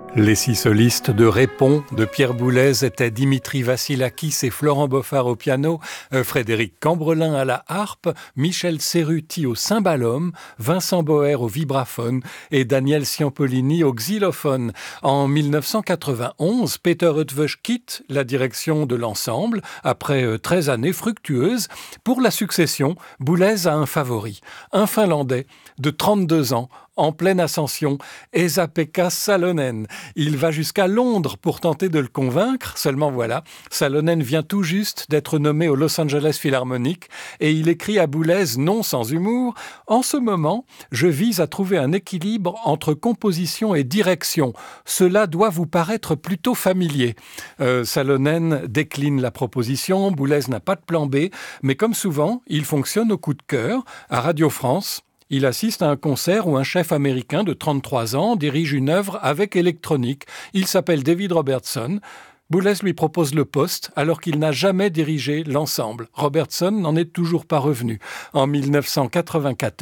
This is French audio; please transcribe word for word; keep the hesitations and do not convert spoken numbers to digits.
Les six solistes de Répond de Pierre Boulez étaient Dimitri Vassilakis et Florent Boffard au piano, euh, Frédéric Cambrelin à la harpe, Michel Cerruti au cymbalum, Vincent Boer au vibraphone et Daniel Ciampolini au xylophone. En mille neuf cent quatre-vingt-onze, Peter Eötvös quitte la direction de l'ensemble après euh, treize années fructueuses. Pour la succession, Boulez a un favori, un Finlandais de trente-deux ans, en pleine ascension, Esa-Pekka Salonen. Il va jusqu'à Londres pour tenter de le convaincre, seulement voilà, Salonen vient tout juste d'être nommé au Los Angeles Philharmonic et il écrit à Boulez, non sans humour, « En ce moment, je vise à trouver un équilibre entre composition et direction. Cela doit vous paraître plutôt familier. Euh, » Salonen décline la proposition, Boulez n'a pas de plan B, mais comme souvent, il fonctionne au coup de cœur. À Radio France, il assiste à un concert où un chef américain de trente-trois ans dirige une œuvre avec électronique. Il s'appelle David Robertson. Boulez lui propose le poste alors qu'il n'a jamais dirigé l'ensemble. Robertson n'en est toujours pas revenu. En mille neuf cent quatre-vingt-quatorze,